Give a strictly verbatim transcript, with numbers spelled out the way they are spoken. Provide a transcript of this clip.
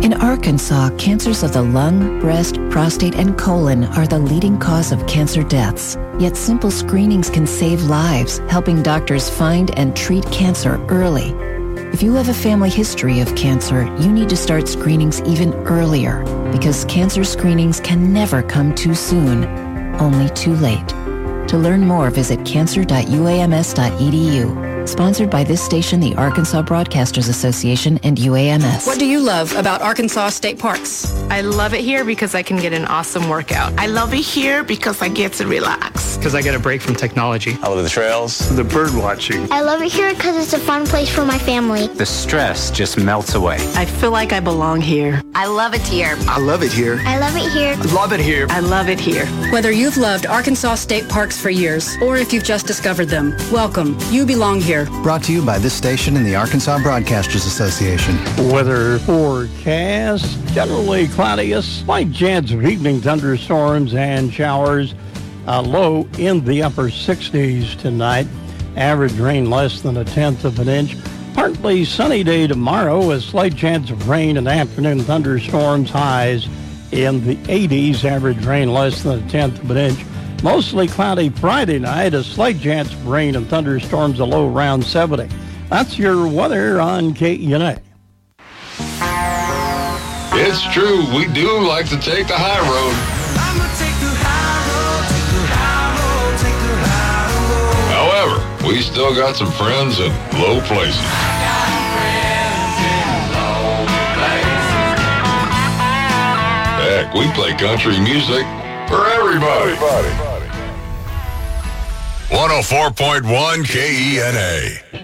In Arkansas, cancers of the lung, breast, prostate, and colon are the leading cause of cancer deaths. Yet simple screenings can save lives, helping doctors find and treat cancer early. If you have a family history of cancer, you need to start screenings even earlier, because cancer screenings can never come too soon, only too late. To learn more, visit cancer dot u a m s dot e d u. Sponsored by this station, the Arkansas Broadcasters Association, and U A M S. What do you love about Arkansas State Parks? I love it here because I can get an awesome workout. I love it here because I get to relax. Because I get a break from technology. I love the trails. The bird watching. I love it here because it's a fun place for my family. The stress just melts away. I feel like I belong here. I love it here. I love it here. I love it here. I love it here. I love it here. Whether you've loved Arkansas State Parks for years or if you've just discovered them, welcome. You belong here. Brought to you by this station and the Arkansas Broadcasters Association. Weather forecast, generally cloudy, a slight chance of evening thunderstorms and showers. Uh, low in the upper sixties tonight. Average rain less than a tenth of an inch. Partly sunny day tomorrow. A slight chance of rain and afternoon thunderstorms. Highs in the eighties. Average rain less than a tenth of an inch. Mostly cloudy Friday night. A slight chance of rain and thunderstorms. A low around seventy. That's your weather on K E N A. It's true. We do like to take the high road. I'm gonna take the high road, take the high road, take the high road. However, we still got some friends in low places. I got friends in low places. Heck, we play country music for everybody. everybody. one oh four point one K E N A.